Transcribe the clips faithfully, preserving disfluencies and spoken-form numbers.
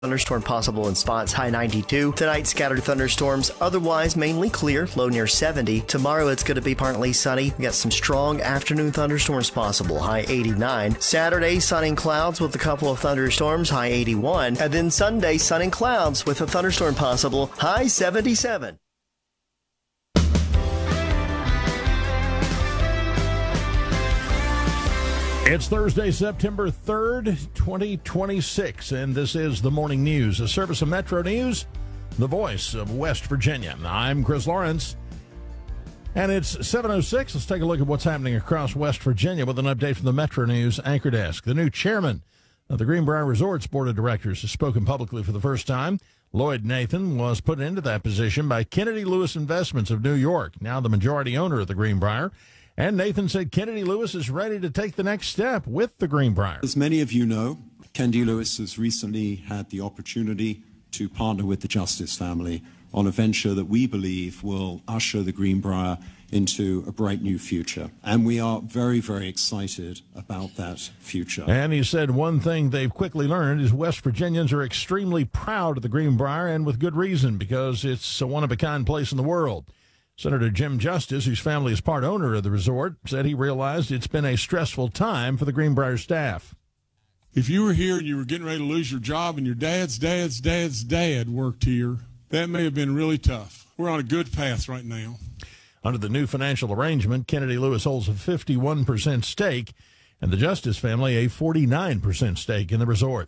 Thunderstorm possible in spots, high ninety-two. Tonight, scattered thunderstorms, otherwise mainly clear, low near seventy. Tomorrow, it's going to be partly sunny. We got some strong afternoon thunderstorms possible, high eighty-nine. Saturday, sun and clouds with a couple of thunderstorms, high eighty-one. And then Sunday, sun and clouds with a thunderstorm possible, high seventy-seven. It's Thursday, September third, twenty twenty-six, and this is the Morning News, a service of Metro News, the voice of West Virginia. I'm Chris Lawrence, and it's seven oh six. Let's take a look at what's happening across West Virginia with an update from the Metro News Anchor Desk. The new chairman of the Greenbrier Resorts Board of Directors has spoken publicly for the first time. Lloyd Nathan was put into that position by Kennedy Lewis Investments of New York, now the majority owner of the Greenbrier. And Nathan said Kennedy Lewis is ready to take the next step with the Greenbrier. As many of you know, Kennedy Lewis has recently had the opportunity to partner with the Justice family on a venture that we believe will usher the Greenbrier into a bright new future. And we are very, very excited about that future. And he said one thing they've quickly learned is West Virginians are extremely proud of the Greenbrier, and with good reason, because it's a one-of-a-kind place in the world. Senator Jim Justice, whose family is part owner of the resort, said he realized it's been a stressful time for the Greenbrier staff. If you were here and you were getting ready to lose your job and your dad's dad's dad's dad worked here, that may have been really tough. We're on a good path right now. Under the new financial arrangement, Kennedy Lewis holds a fifty-one percent stake, and the Justice family a forty-nine percent stake in the resort.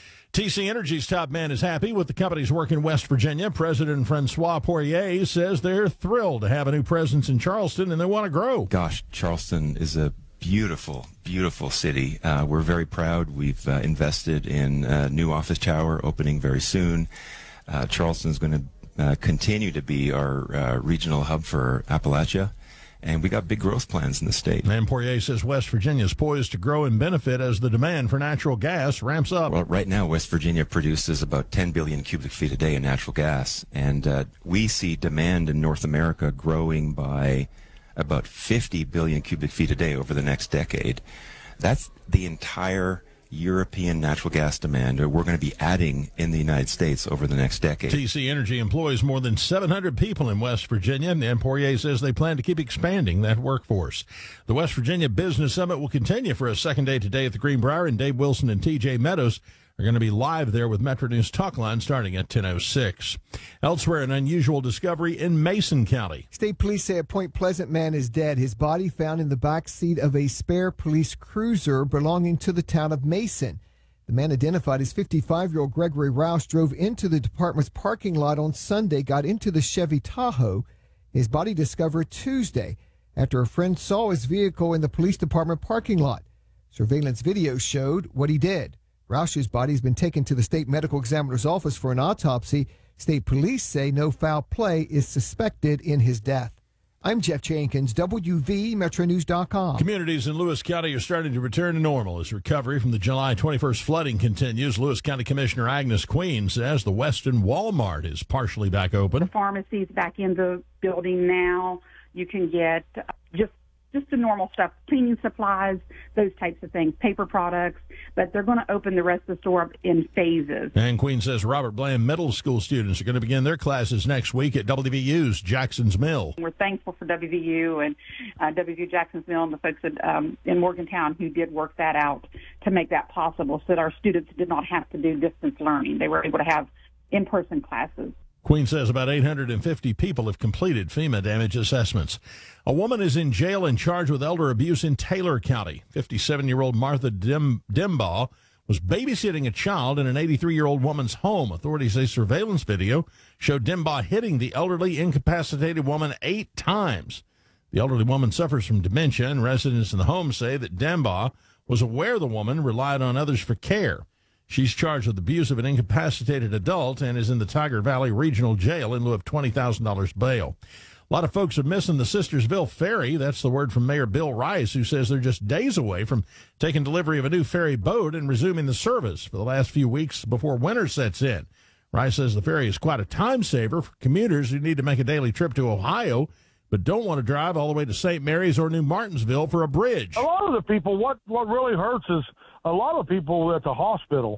T C Energy's top man is happy with the company's work in West Virginia. President Francois Poirier says they're thrilled to have a new presence in Charleston, and they want to grow. Gosh, Charleston is a beautiful, beautiful city. Uh, we're very proud. We've uh, invested in a new office tower opening very soon. Uh, Charleston is going to uh, continue to be our uh, regional hub for Appalachia. And we got big growth plans in the state. And Poirier says West Virginia is poised to grow and benefit as the demand for natural gas ramps up. Well, right now, West Virginia produces about ten billion cubic feet a day of natural gas. And uh, we see demand in North America growing by about fifty billion cubic feet a day over the next decade. That's the entire European natural gas demand we're going to be adding in the United States over the next decade. T C Energy employs more than seven hundred people in West Virginia, and Poirier says they plan to keep expanding that workforce. The West Virginia Business Summit will continue for a second day today at the Greenbrier, and Dave Wilson and T J Meadows are going to be live there with Metro News Talkline starting at ten oh six. Elsewhere, an unusual discovery in Mason County. State police say a Point Pleasant man is dead. His body found in the back seat of a spare police cruiser belonging to the town of Mason. The man, identified as fifty-five-year-old Gregory Rouse, drove into the department's parking lot on Sunday, got into the Chevy Tahoe. His body discovered Tuesday after a friend saw his vehicle in the police department parking lot. Surveillance video showed what he did. Roush's body has been taken to the state medical examiner's office for an autopsy. State police say no foul play is suspected in his death. I'm Jeff Jenkins, W V Metro News dot com. Communities in Lewis County are starting to return to normal as recovery from the July twenty-first flooding continues. Lewis County Commissioner Agnes Queen says the Weston Walmart is partially back open. The pharmacy's back in the building now. You can get just just the normal stuff, cleaning supplies, those types of things, paper products, but they're going to open the rest of the store up in phases. And Queen says Robert Bland Middle School students are going to begin their classes next week at W V U's Jackson's Mill. We're thankful for W V U and uh, W V U Jackson's Mill and the folks at, um, in Morgantown who did work that out to make that possible so that our students did not have to do distance learning. They were able to have in-person classes. Queen says about eight hundred fifty people have completed FEMA damage assessments. A woman is in jail and charged with elder abuse in Taylor County. fifty-seven-year-old Martha Dim- Dimbaugh was babysitting a child in an eighty-three-year-old woman's home. Authorities say surveillance video showed Dimbaugh hitting the elderly, incapacitated woman eight times. The elderly woman suffers from dementia, and residents in the home say that Dimbaugh was aware the woman relied on others for care. She's charged with abuse of an incapacitated adult and is in the Tiger Valley Regional Jail in lieu of twenty thousand dollars bail. A lot of folks are missing the Sistersville ferry. That's the word from Mayor Bill Rice, who says they're just days away from taking delivery of a new ferry boat and resuming the service for the last few weeks before winter sets in. Rice says the ferry is quite a time saver for commuters who need to make a daily trip to Ohio but don't want to drive all the way to Saint Mary's or New Martinsville for a bridge. A lot of the people, what, what really hurts is a lot of people at the hospital,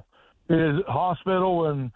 his hospital and